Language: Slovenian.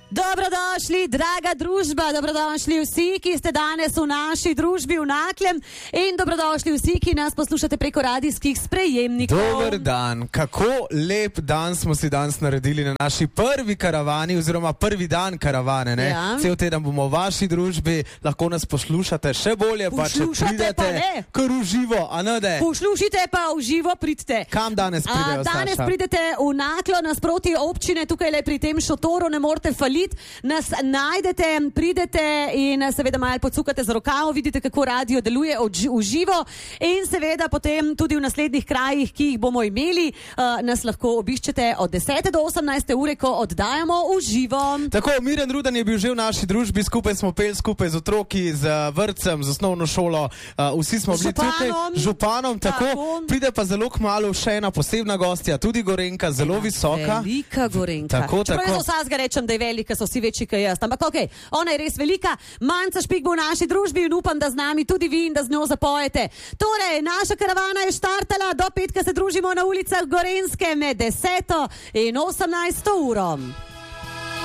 Dobrodošli, draga družba, dobrodošli vsi, ki ste danes v naši družbi v Naklem in dobrodošli vsi, ki nas poslušate preko radijskih sprejemnikov. Dober dan, kako lep dan smo si danes naredili na naši prvi karavani oziroma prvi dan karavane. Ne? Ja. Cel teden bomo v vaši družbi, lahko nas poslušate še bolje, pa če pridete kar v živo, a ne de? Poslušajte pa v živo, pridite. Kam danes pridejo, Danes Saša? pridete v Naklo nasproti občine, tukaj le pri tem šotoru, ne morete faliti. Nas najdete, pridete in seveda malo pocukate z rokavo, vidite, kako radio deluje v živo in seveda potem tudi v naslednjih krajih, ki jih bomo imeli, nas lahko obiščete od 10. do 18. ure, ko oddajamo v živo. Tako, Miren Rudan je bil že v naši družbi, skupaj smo peli skupaj z otroki, z vrtcem, z osnovno šolo, vsi smo bili tukaj, županom, tako. Pride pa zelo kmalu še ena posebna gostja, tudi Gorenjka, zelo visoka. Velika Gorenjka. Tako. Jaz vsega rečem, da je velika, so vsi večji kot jaz, ampak okej, ona je res velika. Manca Špik bo v naši družbi in upam, da z nami tudi vi in da z njo zapojete. Torej, naša karavana je štartala, do petka se družimo na ulicah Gorenjske med 10. in 18. uro.